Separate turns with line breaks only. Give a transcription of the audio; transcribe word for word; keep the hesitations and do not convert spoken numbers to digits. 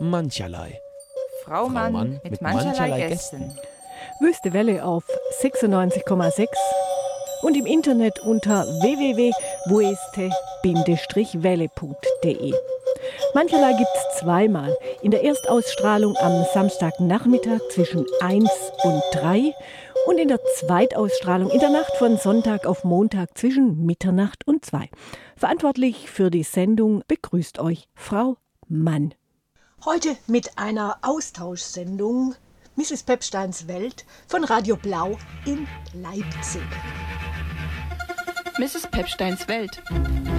mancherlei.
Frau Mann, Frau Mann mit, mit mancherlei, mancherlei Gästen. Gästen.
Wüste Welle auf sechsundneunzig Komma sechs und im Internet unter w w w punkt weste welle punkt de. Mancherlei gibt's zweimal. In der Erstausstrahlung am Samstagnachmittag zwischen eins und drei und in der Zweitausstrahlung in der Nacht von Sonntag auf Montag zwischen Mitternacht und zwei. Verantwortlich für die Sendung begrüßt euch Frau Mann.
Heute mit einer Austauschsendung Misses Pepsteins Welt von Radio Blau in Leipzig.
Misses Pepsteins Welt.